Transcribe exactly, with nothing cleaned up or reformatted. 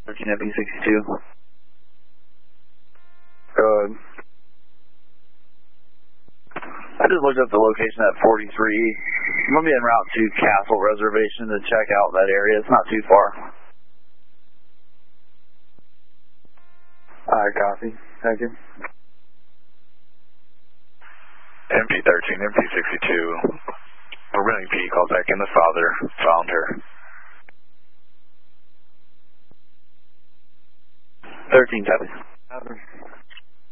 thirteen M P sixty-two. Go ahead. I just looked up the location at forty-three. I'm going to be en route to Castle Reservation to check out that area. It's not too far. Alright, copy. Thank you. M P thirteen, M P sixty-two. We're running P, call back in. The father found her. thirteen, copy. Copy.